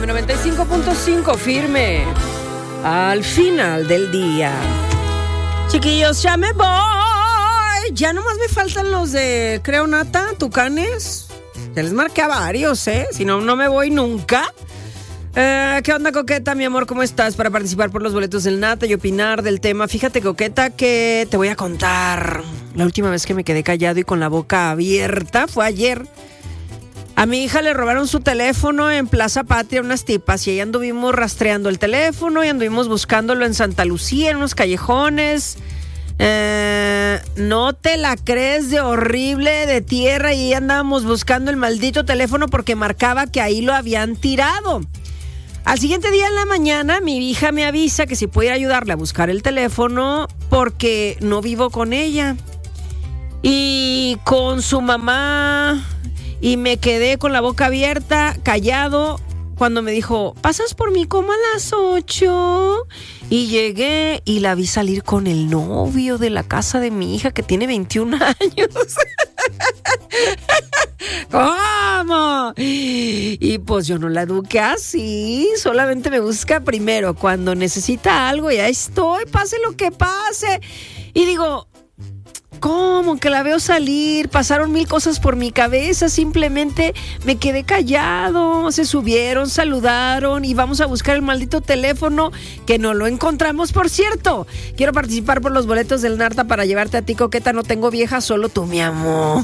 95.5 firme al final del día. Chiquillos, ya me voy. Ya nomás me faltan los de Creo Nata, Tucanes. Ya les marqué a varios, si no, no me voy nunca. ¿Qué onda, Coqueta, mi amor? ¿Cómo estás? Para participar por los boletos del Nata y opinar del tema. Fíjate, Coqueta, que te voy a contar. La última vez que me quedé callado y con la boca abierta fue ayer. A mi hija le robaron su teléfono en Plaza Patria unas tipas y ahí anduvimos rastreando el teléfono y anduvimos buscándolo en Santa Lucía, en unos callejones. No te la crees, de horrible, de tierra, y ahí andábamos buscando el maldito teléfono porque marcaba que ahí lo habían tirado. Al siguiente día en la mañana mi hija me avisa que si puede ir a ayudarle a buscar el teléfono porque no vivo con ella y con su mamá. Y me quedé con la boca abierta, callado, cuando me dijo, ¿pasas por mí como a las 8? Y llegué y la vi salir con el novio de la casa de mi hija, que tiene 21 años. ¿Cómo? Y pues yo no la eduqué así, solamente me busca primero cuando necesita algo y ahí estoy, pase lo que pase. Y digo, ¿cómo que la veo salir? Pasaron mil cosas por mi cabeza, simplemente me quedé callado. Se subieron, saludaron y vamos a buscar el maldito teléfono que no lo encontramos, por cierto. Quiero participar por los boletos del Narta para llevarte a ti, Coqueta. No tengo vieja, solo tú, mi amor.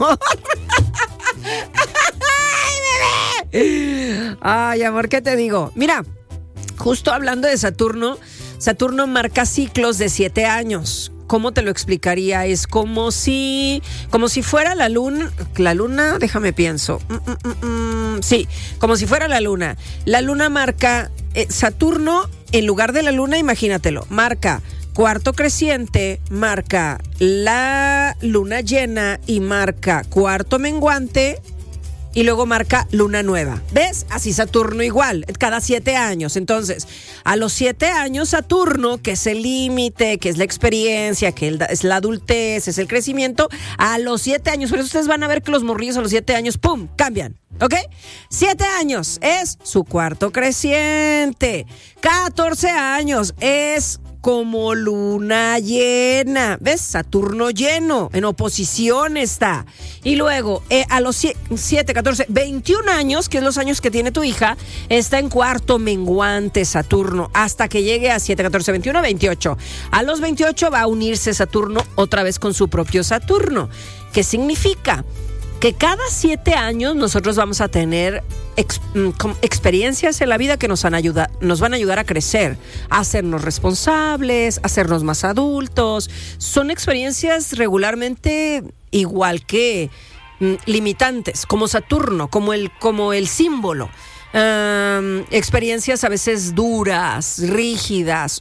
¡Ay, bebé! Ay, amor, ¿qué te digo? Mira, justo hablando de Saturno, Saturno marca ciclos de 7 años. ¿Cómo te lo explicaría? Es como si fuera la luna, déjame pienso. Sí, como si fuera la luna. La luna marca, Saturno, en lugar de la luna, imagínatelo, marca cuarto creciente, marca la luna llena y marca cuarto menguante. Y luego marca luna nueva. ¿Ves? Así Saturno igual, cada 7 años. Entonces, a los 7 años Saturno, que es el límite, que es la experiencia, que es la adultez, es el crecimiento, a los 7 años, por eso ustedes van a ver que los morrillos a los 7 años, ¡pum!, cambian. ¿Ok? 7 años es su cuarto creciente. 14 años es como luna llena. ¿Ves? Saturno lleno, en oposición está. Y luego, a los 7, 14, 21 años, que es los años que tiene tu hija, está en cuarto menguante Saturno, hasta que llegue a 7, 14, 21, 28. A los 28 va a unirse Saturno otra vez con su propio Saturno. ¿Qué significa? Que cada 7 años nosotros vamos a tener experiencias en la vida que nos van a ayudar a crecer, a hacernos responsables, a hacernos más adultos. Son experiencias regularmente igual que limitantes, como Saturno, como el símbolo. Experiencias a veces duras, rígidas,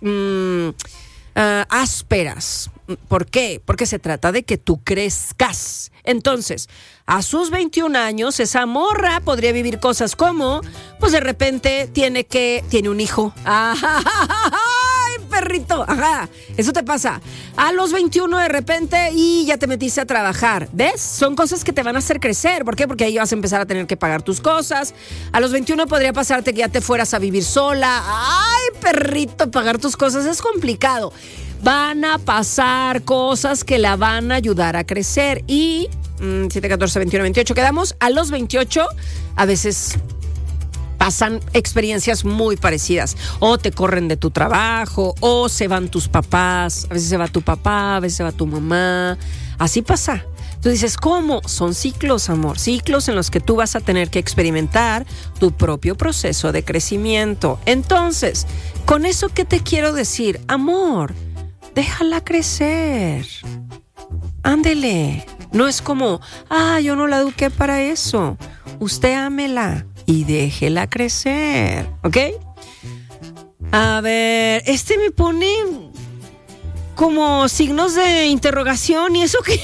ásperas. ¿Por qué? Porque se trata de que tú crezcas. Entonces, a sus 21 años, esa morra podría vivir cosas como, pues de repente tiene un hijo. ¡Ay, perrito! Ajá, eso te pasa. A los 21 de repente y ya te metiste a trabajar. ¿Ves? Son cosas que te van a hacer crecer. ¿Por qué? Porque ahí vas a empezar a tener que pagar tus cosas. A los 21 podría pasarte que ya te fueras a vivir sola. ¡Ay, perrito! Pagar tus cosas es complicado. Van a pasar cosas que la van a ayudar a crecer. Y 7, 14, 21, 28 quedamos. A los 28 a veces pasan experiencias muy parecidas. O te corren de tu trabajo, o se van tus papás. A veces se va tu papá, a veces se va tu mamá. Así pasa. Tú dices, ¿cómo? Son ciclos, amor. Ciclos en los que tú vas a tener que experimentar tu propio proceso de crecimiento. Entonces, con eso, ¿qué te quiero decir? Amor, déjala crecer. Ándele. No es como, yo no la eduqué para eso. Usted ámela y déjela crecer. ¿Ok? A ver, me pone como signos de interrogación. ¿Y eso qué?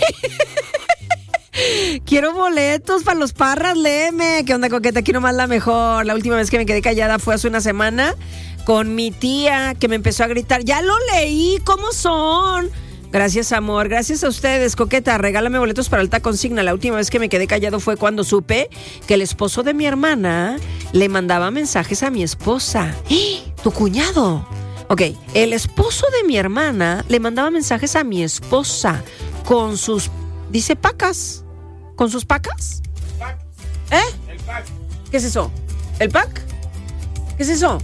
Quiero boletos para los Parras, léeme. ¿Qué onda, Coqueta? Aquí nomás la mejor. La última vez que me quedé callada fue hace una semana con mi tía, que me empezó a gritar. Ya lo leí, ¿cómo son? Gracias, amor. Gracias a ustedes, Coqueta. Regálame boletos para alta consigna. La última vez que me quedé callado fue cuando supe que el esposo de mi hermana le mandaba mensajes a mi esposa. ¡Tu cuñado! Ok, el esposo de mi hermana le mandaba mensajes a mi esposa con sus, dice, pacas. ¿Con sus pacas? El pack. ¿Qué es eso? ¿El pack? ¿Qué es eso?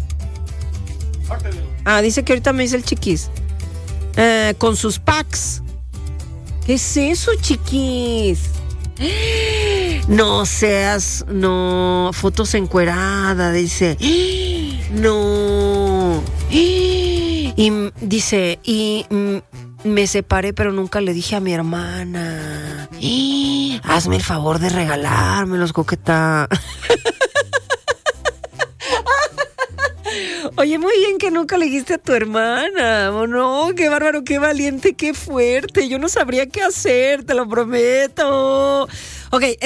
Dice que ahorita me dice el chiquis. Con sus packs. ¿Qué es eso, chiquis? No seas, no, fotos encuerada, dice. No. Y dice, me separé, pero nunca le dije a mi hermana. Hazme el favor de regalármelos, Coqueta. Oye, muy bien que nunca le dijiste a tu hermana. Oh, no, qué bárbaro, qué valiente, qué fuerte. Yo no sabría qué hacer, te lo prometo. Ok.